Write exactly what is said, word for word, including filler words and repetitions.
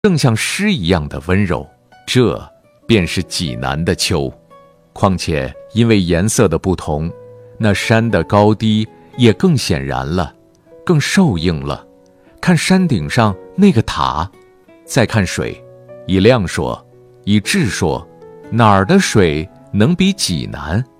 正像诗一样的温柔，这便是济南的秋。况且因为颜色的不同，那山的高低也更显然了，更受映了。看山顶上那个塔，再看水，以量说，以质说，哪儿的水能比济南